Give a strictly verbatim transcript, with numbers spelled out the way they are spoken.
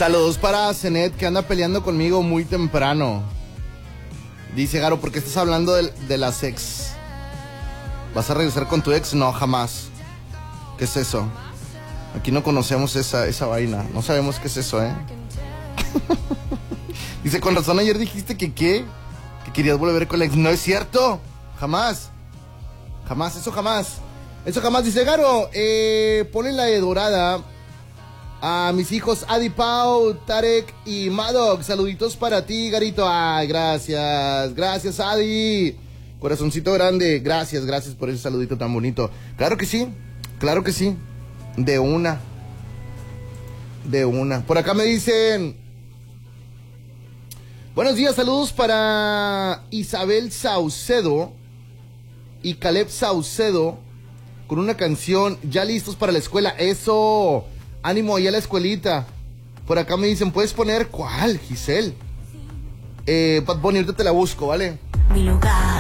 Saludos para Zenet, que anda peleando conmigo muy temprano. Dice Garo, ¿por qué estás hablando de, de las ex? ¿Vas a regresar con tu ex? No, jamás. ¿Qué es eso? Aquí no conocemos esa, esa vaina. No sabemos qué es eso, ¿eh? Dice, con razón ayer dijiste que qué, que querías volver con la ex. No es cierto, jamás. Jamás, eso jamás. Eso jamás. Dice Garo, eh, ponle la de dorada a mis hijos Adi Pau, Tarek y Maddox. Saluditos para ti, Garito. Ay, gracias, gracias, Adi. Corazoncito grande, gracias, gracias por ese saludito tan bonito. Claro que sí, claro que sí. De una. De una. Por acá me dicen... Buenos días, saludos para Isabel Saucedo y Caleb Saucedo con una canción, ya listos para la escuela. Eso, ánimo ahí a la escuelita. Por acá me dicen, ¿puedes poner cuál, Giselle? Eh, Bad Bunny, ahorita te la busco, ¿vale? Mi lugar.